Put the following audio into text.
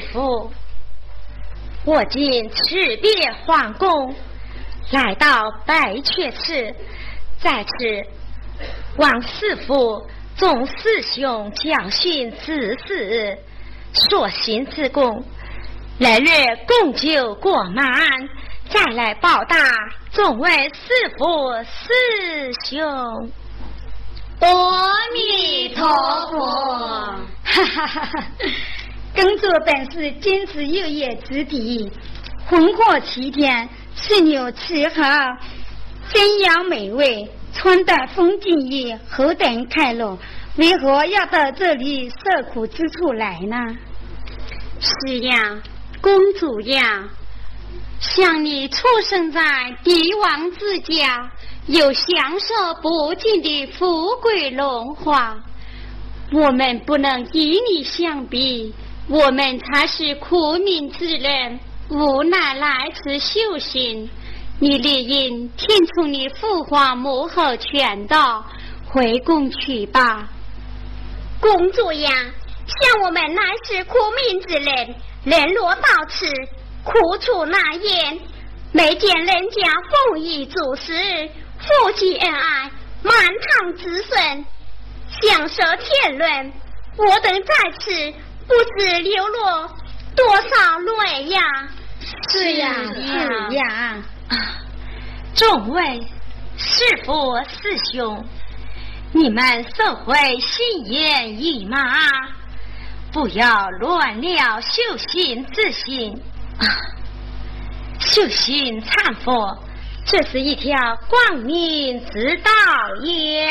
父，我今辞别皇宫，来到白雀池，在此望师父众师兄教训子嗣，所行之功，来日功就过满，再来报答众位师父师兄。 阿弥陀佛！ 哈哈哈哈！耕作本是金枝玉叶之地，魂魄齐天，吃牛吃好，珍养美味，穿戴风景宜，何等快乐！为何要到这里受苦之处来呢？ 是呀，公主呀，像你出生在帝王之家，又享受不尽的富贵荣华，我们不能与你相比，我们才是苦命之人，无奈来此修行。你理应听从你父皇母后劝导，回宫去吧。 公主呀，像我们乃是苦命之人，沦落到此，苦处难言，没见人家丰衣足食，夫妻恩爱，满堂子孙，享受天伦，我等在此不知流落多少泪呀！ 是呀，是呀。 众位师父师兄，你们收回心言意马，不要乱了修行之心。修行参佛，这是一条光明之道也。